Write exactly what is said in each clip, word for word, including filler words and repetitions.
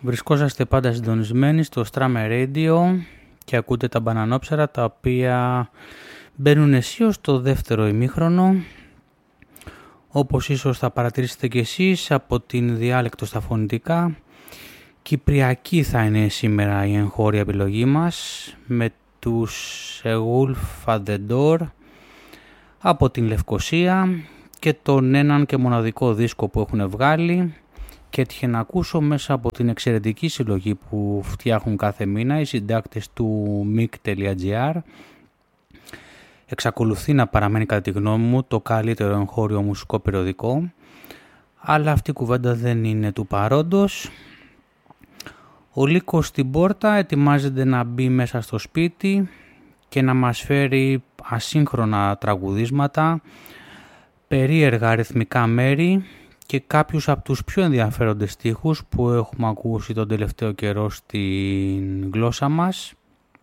Βρισκόσαστε πάντα συντονισμένοι στο Strummer Radio και ακούτε τα μπανανόψερα τα οποία μπαίνουν αισίως στο δεύτερο ημίχρονο. Όπως ίσως θα παρατηρήσετε και εσείς από την διάλεκτο στα φωνητικά, κυπριακή θα είναι σήμερα η εγχώρια επιλογή μας με τους A Wolf at the Door από την Λευκοσία και τον έναν και μοναδικό δίσκο που έχουν βγάλει και έτυχε να ακούσω μέσα από την εξαιρετική συλλογή που φτιάχνουν κάθε μήνα οι συντάκτες του μικ τελεία τζι άρ. Εξακολουθεί να παραμένει κατά τη γνώμη μου το καλύτερο εγχώριο μουσικό περιοδικό, αλλά αυτή η κουβέντα δεν είναι του παρόντος. Ο Λύκος στην πόρτα ετοιμάζεται να μπει μέσα στο σπίτι και να μας φέρει ασύγχρονα τραγουδίσματα, περίεργα αριθμικά μέρη και κάποιους από τους πιο ενδιαφέροντες στίχους που έχουμε ακούσει τον τελευταίο καιρό στην γλώσσα μας.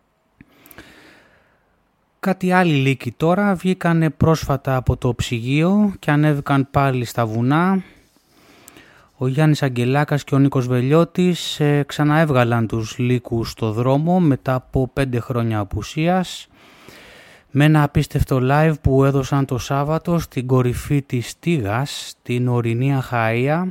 Κάτι άλλοι Λύκοι τώρα βγήκανε πρόσφατα από το ψυγείο και ανέβηκαν πάλι στα βουνά. Ο Γιάννης Αγγελάκας και ο Νίκος Βελιώτης ε, ξαναέβγαλαν τους Λύκους στο δρόμο μετά από πέντε χρόνια απουσίας με ένα απίστευτο live που έδωσαν το Σάββατο στην κορυφή της Στίγας, στην ορεινή Αχαΐα.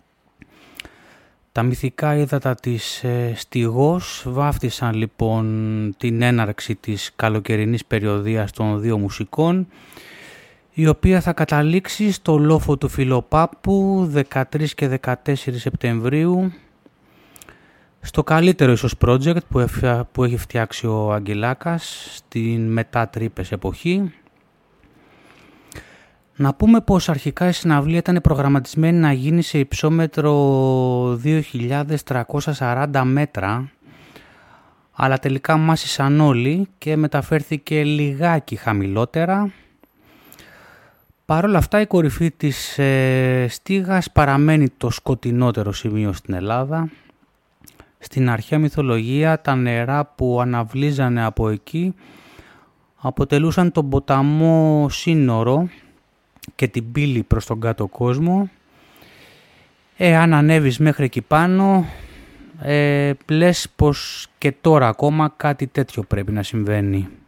Τα μυθικά ύδατα της ε, Στιγός βάφτισαν λοιπόν την έναρξη της καλοκαιρινής περιοδίας των δύο μουσικών, η οποία θα καταλήξει στο λόφο του Φιλοπάπου δεκατρείς και δεκατέσσερις Σεπτεμβρίου, στο καλύτερο ίσως project που, εφ, που έχει φτιάξει ο Αγγελάκας στην μετά τρύπες εποχή. Να πούμε πως αρχικά η συναυλία ήταν προγραμματισμένη να γίνει σε υψόμετρο δύο χιλιάδες τριακόσια σαράντα μέτρα, αλλά τελικά μάσησαν όλοι και μεταφέρθηκε λιγάκι χαμηλότερα. Παρ' όλα αυτά η κορυφή της ε, Στίγας παραμένει το σκοτεινότερο σημείο στην Ελλάδα. Στην αρχαία μυθολογία τα νερά που αναβλύζανε από εκεί αποτελούσαν τον ποταμό σύνορο και την πύλη προς τον κάτω κόσμο. Ε, αν ανέβεις μέχρι εκεί πάνω, ε, λες πως και τώρα ακόμα κάτι τέτοιο πρέπει να συμβαίνει.